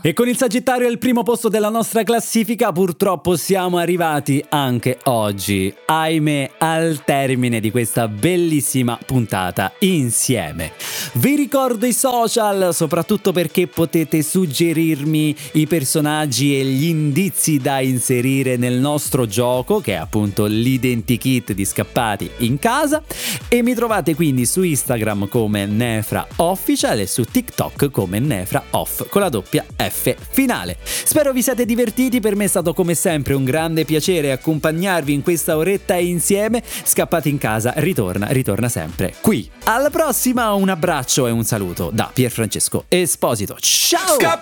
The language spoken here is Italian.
E con il Sagittario al primo posto della nostra classifica purtroppo siamo arrivati anche oggi, ahimè, al termine di questa bellissima puntata insieme. Vi ricordo i social, soprattutto perché potete suggerirmi i personaggi e gli indizi da inserire nel nostro gioco, che è appunto l'identikit di Scappati in casa, e mi trovate quindi su Instagram come Nefra Official e su TikTok come Nefra Off con la doppia F finale. Spero vi siate divertiti, per me è stato come sempre un grande piacere accompagnarvi in questa oretta insieme. Scappati in casa ritorna sempre qui. Alla prossima, un abbraccio e un saluto da Pierfrancesco Esposito. Ciao!